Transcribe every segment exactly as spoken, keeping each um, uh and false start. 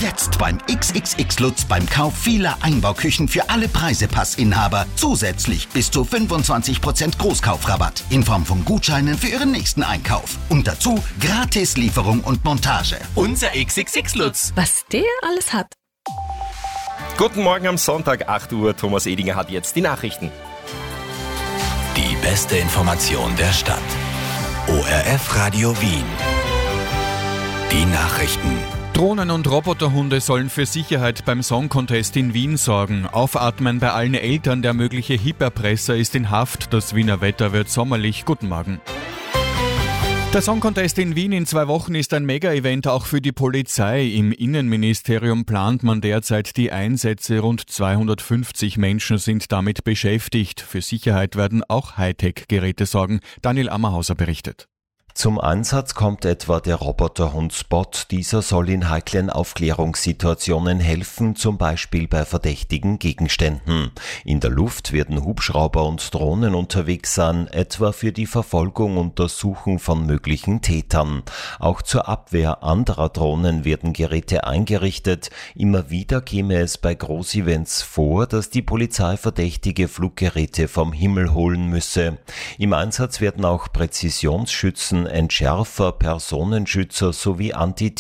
Jetzt beim X X X Lutz beim Kauf vieler Einbauküchen für alle Preisepassinhaber zusätzlich bis zu fünfundzwanzig Prozent Großkaufrabatt in Form von Gutscheinen für Ihren nächsten Einkauf. Und dazu gratis Lieferung und Montage. Unser X X X Lutz. Was der alles hat. Guten Morgen am Sonntag, acht Uhr. Thomas Edinger hat jetzt die Nachrichten. Die beste Information der Stadt. O R F Radio Wien. Die Nachrichten. Drohnen und Roboterhunde sollen für Sicherheit beim Song Contest in Wien sorgen. Aufatmen bei allen Eltern. Der mögliche Hip-Erpresser ist in Haft. Das Wiener Wetter wird sommerlich. Guten Morgen. Der Song Contest in Wien in zwei Wochen ist ein Mega-Event auch für die Polizei. Im Innenministerium plant man derzeit die Einsätze. Rund zweihundertfünfzig Menschen sind damit beschäftigt. Für Sicherheit werden auch Hightech-Geräte sorgen. Daniel Ammerhauser berichtet. Zum Einsatz kommt etwa der Roboterhund Spot. Dieser soll in heiklen Aufklärungssituationen helfen, zum Beispiel bei verdächtigen Gegenständen. In der Luft werden Hubschrauber und Drohnen unterwegs sein, etwa für die Verfolgung und Untersuchung von möglichen Tätern. Auch zur Abwehr anderer Drohnen werden Geräte eingerichtet. Immer wieder käme es bei Großevents vor, dass die Polizei verdächtige Fluggeräte vom Himmel holen müsse. Im Einsatz werden auch Präzisionsschützen, Entschärfer, Personenschützer sowie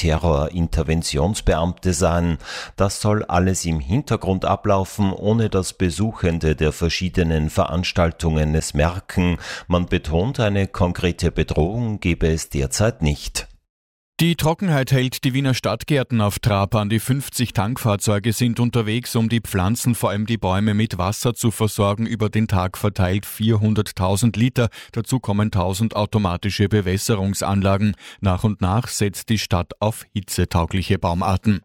Antiterror-Interventionsbeamte sein. Das soll alles im Hintergrund ablaufen, ohne dass Besuchende der verschiedenen Veranstaltungen es merken. Man betont, eine konkrete Bedrohung gebe es derzeit nicht. Die Trockenheit hält die Wiener Stadtgärten auf Trab an. Die fünfzig Tankfahrzeuge sind unterwegs, um die Pflanzen, vor allem die Bäume, mit Wasser zu versorgen. Über den Tag verteilt vierhunderttausend Liter. Dazu kommen tausend automatische Bewässerungsanlagen. Nach und nach setzt die Stadt auf hitzetaugliche Baumarten.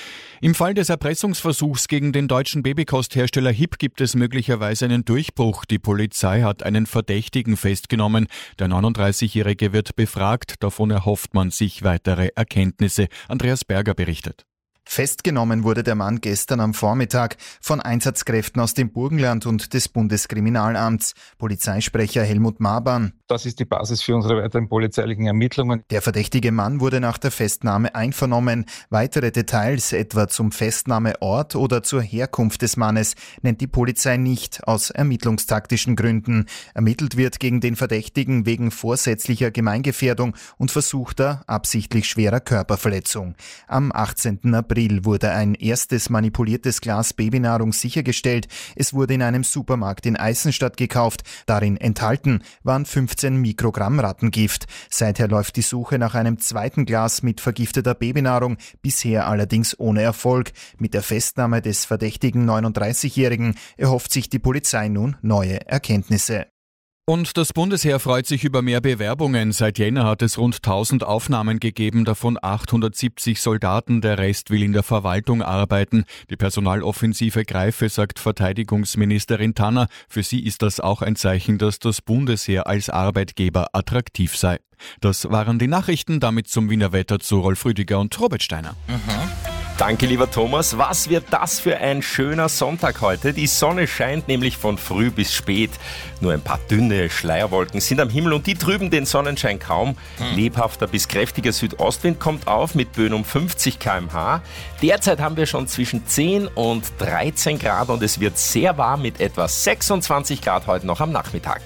Im Fall des Erpressungsversuchs gegen den deutschen Babykosthersteller H I P gibt es möglicherweise einen Durchbruch. Die Polizei hat einen Verdächtigen festgenommen. Der neununddreißigjährige wird befragt. Davon erhofft man sich weitere Erkenntnisse. Andreas Berger berichtet. Festgenommen wurde der Mann gestern am Vormittag von Einsatzkräften aus dem Burgenland und des Bundeskriminalamts. Polizeisprecher Helmut Maban. Das ist die Basis für unsere weiteren polizeilichen Ermittlungen. Der verdächtige Mann wurde nach der Festnahme einvernommen. Weitere Details, etwa zum Festnahmeort oder zur Herkunft des Mannes, nennt die Polizei nicht, aus ermittlungstaktischen Gründen. Ermittelt wird gegen den Verdächtigen wegen vorsätzlicher Gemeingefährdung und versuchter, absichtlich schwerer Körperverletzung. Am achtzehnten April wurde ein erstes manipuliertes Glas Babynahrung sichergestellt. Es wurde in einem Supermarkt in Eisenstadt gekauft. Darin enthalten waren fünfzehn Mikrogramm Rattengift. Seither läuft die Suche nach einem zweiten Glas mit vergifteter Babynahrung, bisher allerdings ohne Erfolg. Mit der Festnahme des verdächtigen neununddreißigjährigen erhofft sich die Polizei nun neue Erkenntnisse. Und das Bundesheer freut sich über mehr Bewerbungen. Seit Jänner hat es rund tausend Aufnahmen gegeben, davon achthundertsiebzig Soldaten. Der Rest will in der Verwaltung arbeiten. Die Personaloffensive greife, sagt Verteidigungsministerin Tanner. Für sie ist das auch ein Zeichen, dass das Bundesheer als Arbeitgeber attraktiv sei. Das waren die Nachrichten. Damit zum Wiener Wetter zu Rolf Rüdiger und Robert Steiner. Mhm. Danke, lieber Thomas. Was wird das für ein schöner Sonntag heute? Die Sonne scheint nämlich von früh bis spät. Nur ein paar dünne Schleierwolken sind am Himmel und die trüben den Sonnenschein kaum. Hm. Lebhafter bis kräftiger Südostwind kommt auf mit Böen um fünfzig Kilometer pro Stunde. Derzeit haben wir schon zwischen zehn und dreizehn Grad und es wird sehr warm mit etwa sechsundzwanzig Grad heute noch am Nachmittag.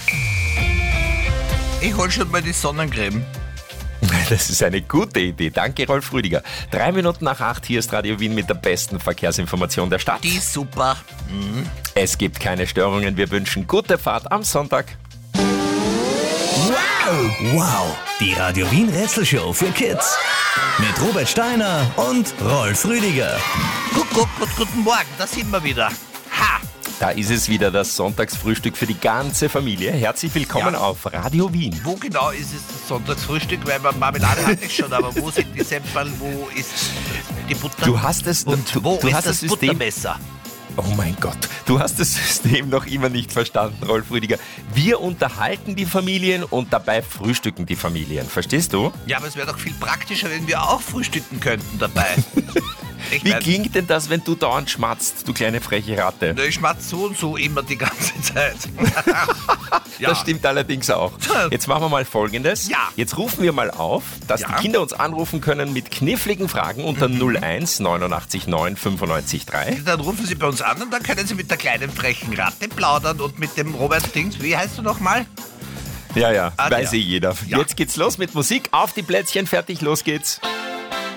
Ich hol schon mal die Sonnencreme. Das ist eine gute Idee. Danke, Rolf Rüdiger. Drei Minuten nach acht, hier ist Radio Wien mit der besten Verkehrsinformation der Stadt. Die ist super. Mhm. Es gibt keine Störungen. Wir wünschen gute Fahrt am Sonntag. Wow! Wow! Die Radio Wien Rätselshow für Kids. Mit Robert Steiner und Rolf Rüdiger. Guck, guck, guck, guten Morgen, da sind wir wieder. Ha! Da ist es wieder, das Sonntagsfrühstück für die ganze Familie. Herzlich willkommen ja. auf Radio Wien. Wo genau ist es das Sonntagsfrühstück? Weil Marmelade hatte ich schon, aber wo sind die Semperl, wo ist die Butter? Du hast es, und du, wo du ist hast das, das Buttermesser? Oh mein Gott, du hast das System noch immer nicht verstanden, Rolf Rüdiger. Wir unterhalten die Familien und dabei frühstücken die Familien. Verstehst du? Ja, aber es wäre doch viel praktischer, wenn wir auch frühstücken könnten dabei. Ich Wie mein- klingt denn das, wenn du dauernd schmatzt, du kleine freche Ratte? Ich schmatze so und so immer die ganze Zeit. Ja. Das stimmt allerdings auch. Jetzt machen wir mal Folgendes. Ja. Jetzt rufen wir mal auf, dass Ja. die Kinder uns anrufen können mit kniffligen Fragen unter null eins neunundachtzig neun fünfundneunzig drei. Dann rufen Sie bei uns an und dann können Sie mit der kleinen frechen Ratte plaudern und mit dem Robert Dings. Wie heißt du nochmal? Ja, ja, Ah, weiß der. eh jeder. Ja. Jetzt geht's los mit Musik. Auf die Plätzchen, fertig, los geht's.